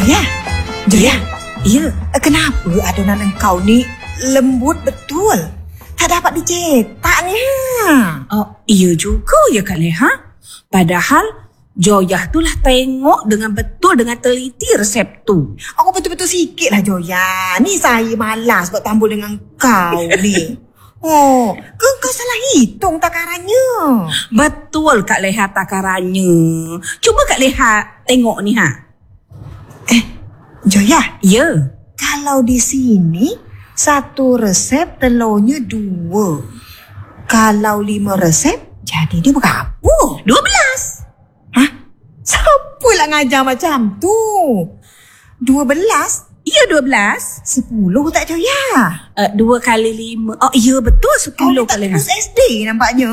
Joya, ya, kenapa adonan engkau ni lembut betul? Tak dapat dicetak ni. Oh, iya juga ya Kak Leha. Padahal Joya tu lah tengok dengan betul, dengan teliti resep tu. Aku betul-betul sikit lah Joya. Ni saya malas buat tambul dengan kau ni. Oh, kau salah hitung takarannya. Betul Kak Leha takarannya. Cuba Kak Leha tengok ni ha. Joya. Ya. Kalau di sini, satu resep telurnya 2. Kalau 5 resep, jadi dia berapa? 12. Siapa lah ngajar macam tu? 12? Ya 12. 10 tak Joya? 2 kali 5. Oh ya betul 10 Kau tak kali. terus SD nampaknya.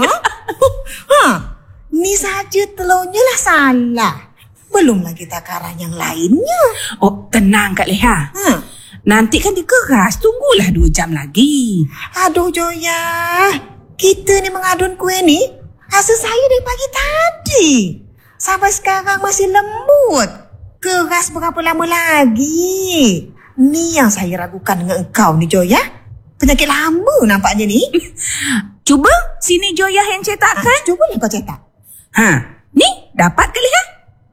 Ni saja telurnya lah salah. Belum lagi takaran yang lainnya. Oh tenang Kak Leha. Nanti kan dikeras. Tunggulah 2 jam lagi. Aduh Joya. Kita ni mengadun kuih ni. Rasa saya dari pagi tadi. Sampai sekarang masih lembut. Keras berapa lama lagi? Ni yang saya ragukan dengan engkau ni Joya. Penyakit lama nampaknya ni. Cuba sini Joya yang cetakkan. Cubalah kau cetak. Ni dapat ke Leha?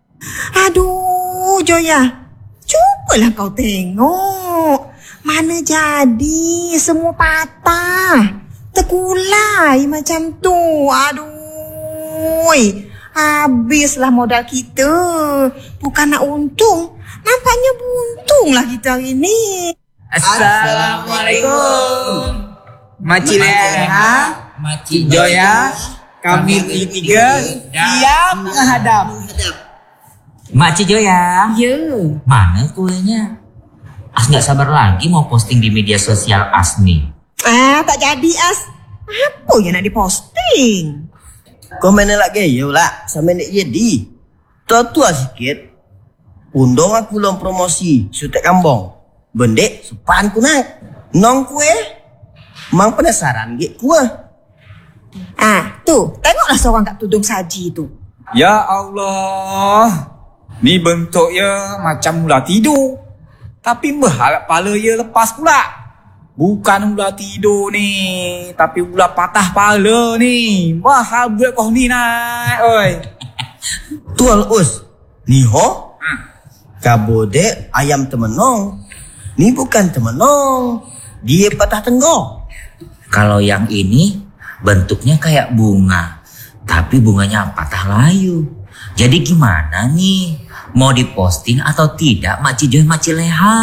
Aduh Joya. Cubalah kau tengok. Mana jadi. Semua patah. Terkulai macam tu. Aduh. Habislah modal kita. Bukan nak untung. Nampaknya buntunglah kita hari ni. Assalamualaikum. Makcik Leha, Makcik Joya, kami bertiga siap menghadap. Makcik Joya, Ya. mana kuenya? As nggak sabar lagi mau posting di media sosial As nih. Tak jadi As. Apa yang nak diposting? Kau mana nak gaya lah sama nak jadi. Tua-tua sikit. Undang aku long promosi syutek kambong. Bendek sepan ku naik. Nong kue. Mang penasaran gek kuah. Tu, tengoklah seorang kat tudung saji tu. Ya Allah. Ni bentuknya macam ular tidur. Tapi berharap kepala ia lepas pula. Bukan ular tidur ni, tapi ular patah kepala ni. Wah, habis kau ni naik, oi. Tual us. Ni ho? Kabodek ayam temenong. Ni bukan temenong. Dia patah tenggok. Kalau yang ini bentuknya kayak bunga, tapi bunganya patah layu. Jadi gimana nih? Mau diposting atau tidak Makcik Joy, Makcik Leha?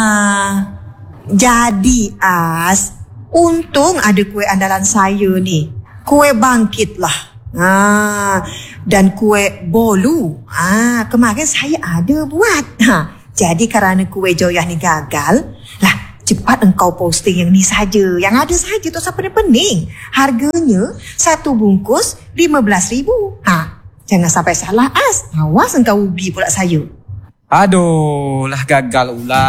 Jadi As, untung ada kue andalan saya ni. Kue bangkit lah. Dan kue bolu. Kemarin saya ada buat. Jadi kerana kue Joyah ni gagal, lah cepat engkau posting yang ni saja. Yang ada saja tu siapa pening. Harganya 1 bungkus 15,000. Jangan sampai salah As. Awas engkau ubi pula saya. Aduh, lah gagal ular.